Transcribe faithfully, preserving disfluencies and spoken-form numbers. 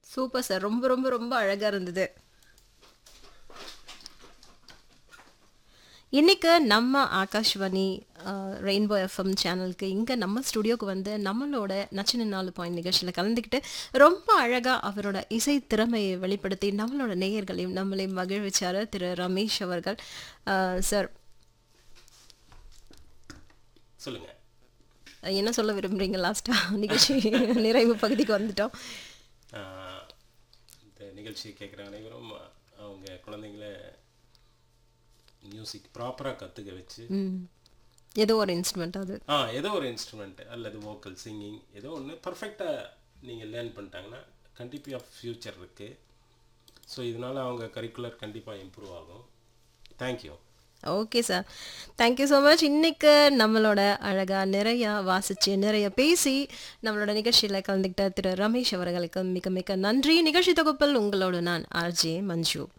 Super sir. ரொம்ப ரொம்ப ரொம்ப அழகா இருந்தது. இன்னைக்கு நம்ம ஆகாஷ்வாணி அ, ரெயின்போ எஃப்எம் சேனலுக்கு இங்கே நம்ம ஸ்டுடியோக்கு வந்து நம்மளோட நச்சின நாலு பாயிண்ட் நிகழ்ச்சியில் கலந்துக்கிட்டு ரொம்ப அழகாக அவரோட இசை திறமையை வெளிப்படுத்தி நம்மளோட நேயர்களையும் நம்மளையும் மகிழ்விச்சார் திரு ரமேஷ் அவர்கள். அ, சார் சொல்லுங்க. என்ன சொல்ல விரும்புறீங்க? லாஸ்ட்டாக நிகழ்ச்சி நிறைவு பகுதிக்கு வந்துட்டோம். ஆஹ், இந்த நிகழ்ச்சியை கேட்குற அனைவரும் அவங்க குழந்தைங்கள மியூசிக் ப்ராப்பராக கற்றுக்க வச்சு ம், ஏதோ ஒரு இன்ஸ்ட்ருமெண்ட் அது. ஆ ஏதோ ஒரு இன்ஸ்ட்ருமெண்ட் அல்லது வோக்கல் சிங்கிங் ஏதோ ஒன்று பர்ஃபெக்டாக நீங்கள் லேர்ன் பண்ணிட்டாங்கன்னா கண்டிப்பாக ஃப்யூச்சர் இருக்குது. ஸோ இதனால் அவங்க கரிக்குலர் கண்டிப்பாக இம்ப்ரூவ் ஆகும். Thank you. Okay sir, thank you so much. இன்னைக்கு நம்மளோட அழகாக நிறையா வாசித்து நிறைய பேசி நம்மளோட நிகழ்ச்சியில் கலந்துக்கிட்ட திரு ரமேஷ் அவர்களுக்கு மிக மிக நன்றி. நிகழ்ச்சி தொகுப்பில் உங்களோட நான் ஆர்ஜே மஞ்சு.